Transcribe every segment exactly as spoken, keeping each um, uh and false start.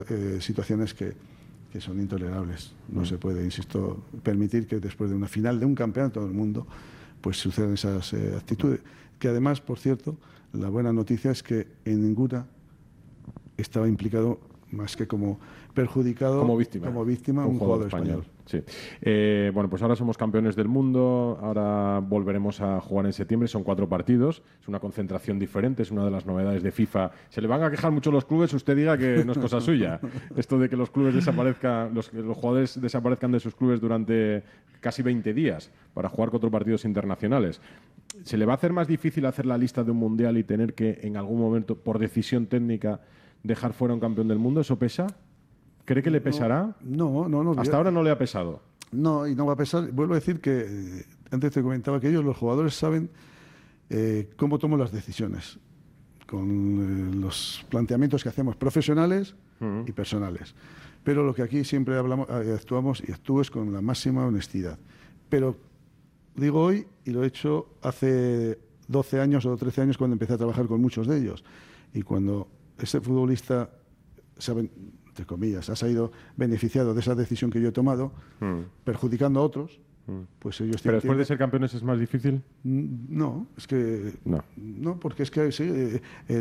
eh, situaciones que, que son intolerables. No Mm. se puede, insisto, permitir que después de una final de un campeonato del mundo pues sucedan esas eh, actitudes. Que además, por cierto, la buena noticia es que en ninguna estaba implicado más que como perjudicado, Como víctima. como víctima un, un jugador, jugador español. español. Sí. Eh, bueno, pues ahora somos campeones del mundo, ahora volveremos a jugar en septiembre, son cuatro partidos, es una concentración diferente, es una de las novedades de FIFA. Se le van a quejar mucho los clubes, usted diga que no es cosa suya. Esto de que los clubes desaparezcan, los, los jugadores desaparezcan de sus clubes durante casi veinte días para jugar cuatro partidos internacionales. ¿Se le va a hacer más difícil hacer la lista de un mundial y tener que en algún momento, por decisión técnica, dejar fuera a un campeón del mundo? ¿Eso pesa? ¿Cree que le pesará? No, no, no. Hasta yo, ahora no le ha pesado. No, y no va a pesar. Vuelvo a decir que eh, antes te comentaba que ellos, los jugadores, saben eh, cómo tomo las decisiones con eh, los planteamientos que hacemos profesionales uh-huh. y personales. Pero lo que aquí siempre hablamos, actuamos y actúo es con la máxima honestidad. Pero digo hoy, y lo he hecho hace doce años o trece años cuando empecé a trabajar con muchos de ellos. Y cuando ese futbolista, saben, entre comillas, ha salido beneficiado de esa decisión que yo he tomado, mm. perjudicando a otros, mm. pues ellos... ¿Pero después de ser campeones es más difícil? No, es que... No, no porque es que sí, el,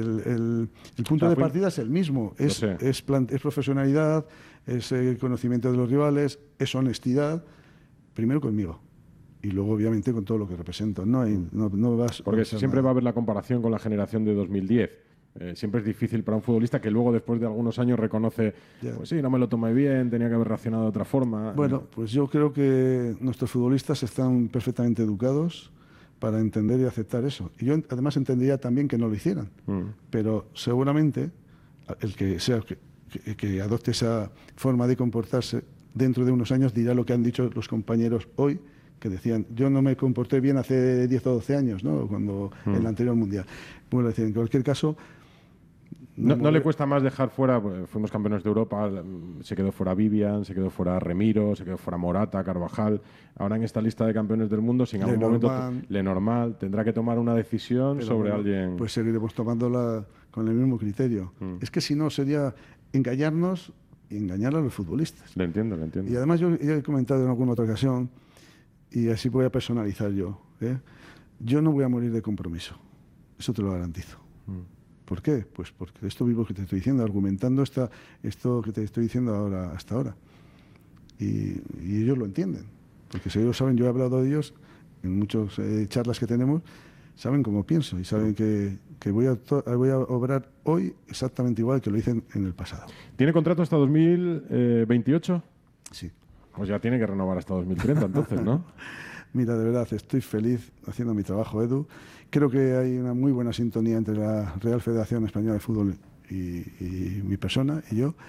el, el punto de partida es el mismo. Es, es, plan, es profesionalidad, es el conocimiento de los rivales, es honestidad, primero conmigo. Y luego, obviamente, con todo lo que represento. No, hay, no, no vas porque siempre nada. Va a haber la comparación con la generación de dos mil diez. Eh, siempre es difícil para un futbolista que luego, después de algunos años, reconoce, yeah. pues sí, no me lo tomé bien, tenía que haber reaccionado de otra forma. Bueno, pues yo creo que nuestros futbolistas están perfectamente educados para entender y aceptar eso. Y yo, además, entendería también que no lo hicieran. Mm. Pero seguramente el que sea que, que, que adopte esa forma de comportarse dentro de unos años dirá lo que han dicho los compañeros hoy, que decían, yo no me comporté bien hace diez o doce años, ¿no? Cuando mm. en el anterior mundial. Bueno, decir, en cualquier caso... No, no le cuesta más dejar fuera, fuimos campeones de Europa, se quedó fuera Vivian, se quedó fuera Remiro, se quedó fuera Morata, Carvajal. Ahora en esta lista de campeones del mundo, si en algún Lenormand, momento Lenormand tendrá que tomar una decisión pero sobre bueno, alguien... Pues seguiremos tomándola con el mismo criterio. Mm. Es que si no sería engañarnos y engañar a los futbolistas. Le entiendo, le entiendo. Y además yo ya he comentado en alguna otra ocasión, y así voy a personalizar yo, ¿eh? Yo no voy a morir de compromiso, eso te lo garantizo. Mm. ¿Por qué? Pues porque esto mismo que te estoy diciendo, argumentando esta, esto que te estoy diciendo ahora, hasta ahora. Y, y ellos lo entienden, porque si ellos saben, yo he hablado de ellos en muchas eh, charlas que tenemos, saben cómo pienso y saben que, que voy, a voy a obrar hoy exactamente igual que lo hice en, en el pasado. ¿Tiene contrato hasta dos mil veintiocho? Sí. Pues ya tiene que renovar hasta dos mil treinta, entonces, ¿no? Mira, de verdad, estoy feliz haciendo mi trabajo, Edu. Creo que hay una muy buena sintonía entre la Real Federación Española de Fútbol y, y mi persona y yo.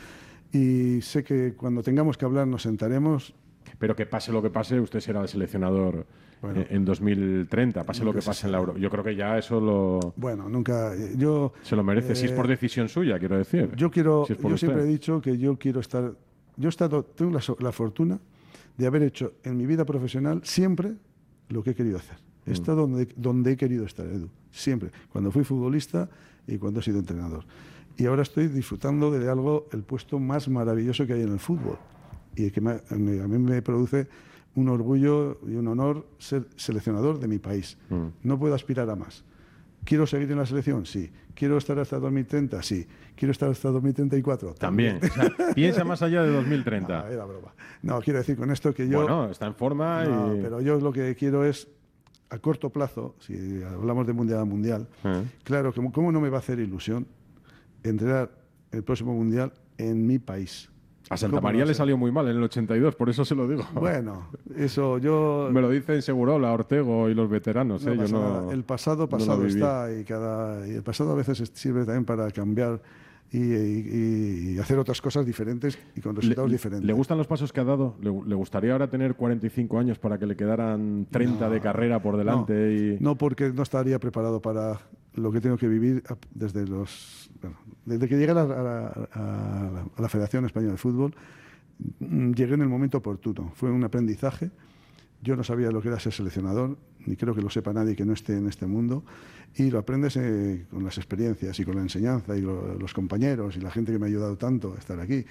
Y sé que cuando tengamos que hablar nos sentaremos. Pero que pase lo que pase, usted será el seleccionador bueno, en dos mil treinta, pase lo que pase en la Euro. Yo creo que ya eso lo... Bueno, nunca... Yo, se lo merece, eh, si es por decisión suya, quiero decir. Yo, quiero, si es yo siempre he dicho que yo quiero estar... Yo he estado, tengo la, la fortuna de haber hecho en mi vida profesional siempre lo que he querido hacer. He estado donde, donde he querido estar, Edu. Siempre. Cuando fui futbolista y cuando he sido entrenador. Y ahora estoy disfrutando de algo, el puesto más maravilloso que hay en el fútbol. Y que me, me, a mí me produce un orgullo y un honor ser seleccionador de mi país. Mm. No puedo aspirar a más. ¿Quiero seguir en la selección? Sí. ¿Quiero estar hasta dos mil treinta? Sí. ¿Quiero estar hasta dos mil treinta y cuatro? También. También. O sea, piensa más allá de dos mil treinta. No, era broma. No, quiero decir con esto que yo... Bueno, está en forma no, y... pero yo lo que quiero es, a corto plazo, si hablamos de mundial a mundial, ¿Eh? Claro, que ¿cómo no me va a hacer ilusión entrenar el próximo mundial en mi país? A Santa María no le salió muy mal en el ochenta y dos, por eso se lo digo. Bueno, eso yo... Me lo dicen Segurola, Ortego y los veteranos. No ¿eh? pasa Yo nada. no, El pasado, pasado no está, y, cada, y el pasado a veces sirve también para cambiar y, y, y hacer otras cosas diferentes y con resultados le, diferentes. ¿Le gustan los pasos que ha dado? ¿Le, le gustaría ahora tener cuarenta y cinco años para que le quedaran treinta no, de carrera por delante? No, y... no, porque no estaría preparado para lo que tengo que vivir desde los... Bueno, desde que llegué a la, a, la, a, la, a la Federación Española de Fútbol. Llegué en el momento oportuno. Fue un aprendizaje Yo no sabía lo que era ser seleccionador, ni creo que lo sepa nadie que no esté en este mundo, y lo aprendes eh, con las experiencias y con la enseñanza y lo, los compañeros y la gente que me ha ayudado tanto a estar aquí.